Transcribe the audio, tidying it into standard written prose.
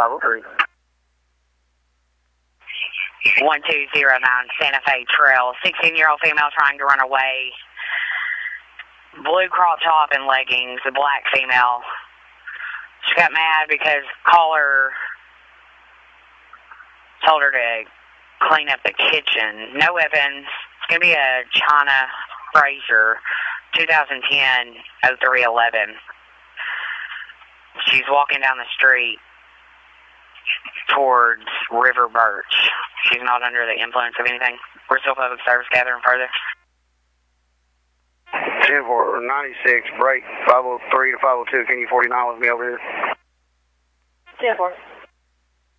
503. 1209 Santa Fe Trail. 16-year-old female trying to run away. Blue crop top and leggings, a black female. She got mad because caller told her to clean up the kitchen. No weapons. It's going to be a China Fraser, 2010 0311. She's walking down the street towards River Birch. She's not under the influence of anything. We're still public service gathering further. 10-4, 96, break, 503 to 502. Can you 49 with me over here? 10-4.